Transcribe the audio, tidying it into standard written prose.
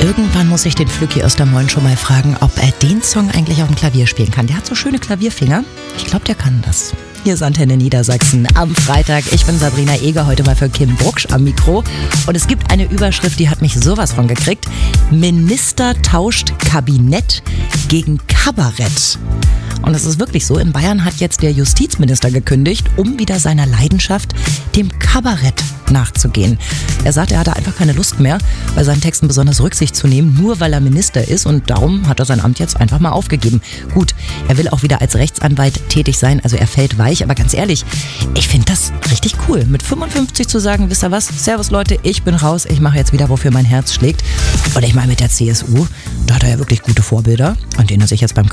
Irgendwann muss ich den Flücki Östermoin schon mal fragen, ob er den Song eigentlich auf dem Klavier spielen kann. Der hat so schöne Klavierfinger. Ich glaube, der kann das. Hier ist Antenne Niedersachsen am Freitag. Ich bin Sabrina Eger, heute mal für Kim Brucksch am Mikro. Und es gibt eine Überschrift, die hat mich sowas von gekriegt. Minister tauscht Kabinett gegen Kabarett. Und es ist wirklich so, in Bayern hat jetzt der Justizminister gekündigt, um wieder seiner Leidenschaft, dem Kabarett, nachzugehen. Er sagt, er hatte einfach keine Lust mehr, bei seinen Texten besonders Rücksicht zu nehmen, nur weil er Minister ist, und darum hat er sein Amt jetzt einfach mal aufgegeben. Gut, er will auch wieder als Rechtsanwalt tätig sein, also er fällt weich, aber ganz ehrlich, ich finde das richtig cool, mit 55 zu sagen, wisst ihr was, servus Leute, ich bin raus, ich mache jetzt wieder, wofür mein Herz schlägt. Und ich meine, mit der CSU, da hat er ja wirklich gute Vorbilder, an denen er sich jetzt beim